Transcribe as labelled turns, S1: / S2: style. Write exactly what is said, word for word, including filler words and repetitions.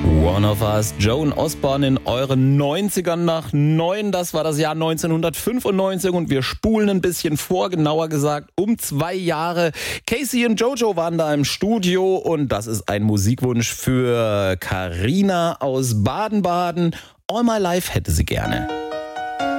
S1: One of Us, Joan Osborne in euren neunzigern nach neun. Das war das Jahr neunzehnhundertfünfundneunzig und wir spulen ein bisschen vor, genauer gesagt um zwei Jahre. Casey und Jojo waren da im Studio und das ist ein Musikwunsch für Carina aus Baden-Baden. All My Life hätte sie gerne.